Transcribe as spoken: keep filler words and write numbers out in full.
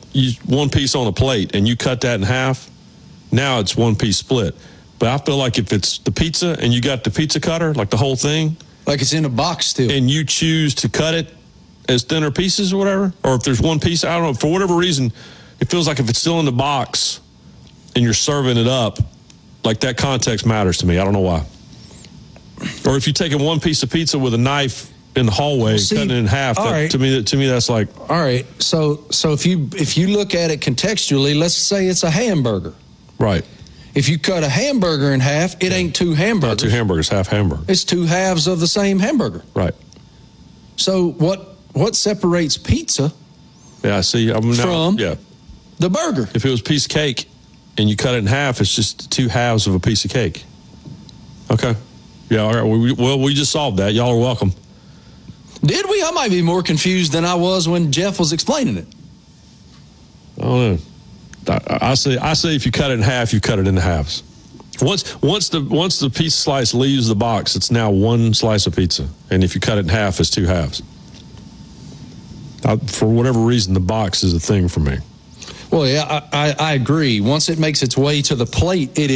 you, one piece on a plate and you cut that in half, now it's one piece split. But I feel like if it's the pizza and you got the pizza cutter, like the whole thing, like it's in a box still, and you choose to cut it as thinner pieces or whatever, or if there's one piece, I don't know, for whatever reason, it feels like if it's still in the box and you're serving it up, like that context matters to me. I don't know why. Or if you're taking one piece of pizza with a knife in the hallway, well, see, cutting it in half, that, right. to me, to me, that's like, all right. So, so if you if you look at it contextually, let's say it's a hamburger, right? If you cut a hamburger in half, it ain't two hamburgers. Not two hamburgers, half hamburger. It's two halves of the same hamburger. Right. So what what separates pizza? Yeah, I see. I'm now, from yeah. the burger. If it was a piece of cake and you cut it in half, it's just two halves of a piece of cake. Okay. Yeah, all right. We, well, we just solved that. Y'all are welcome. Did we? I might be more confused than I was when Jeff was explaining it. I don't know. I, I say, I say, if you cut it in half, you cut it into halves. Once, once the once the pizza slice leaves the box, it's now one slice of pizza, and if you cut it in half, it's two halves. I, for whatever reason, the box is a thing for me. Well, yeah, I, I, I agree. Once it makes its way to the plate, it